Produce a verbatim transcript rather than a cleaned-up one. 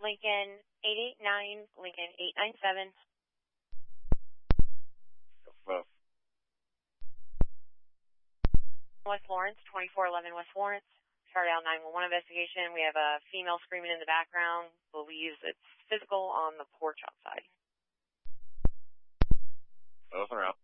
Lincoln eight eight nine, Lincoln eight nine seven. Uh, West Lawrence, twenty-four eleven West Lawrence. Start out nine one one investigation. We have a female screaming in the background. Believes it's physical on the porch outside. Both around.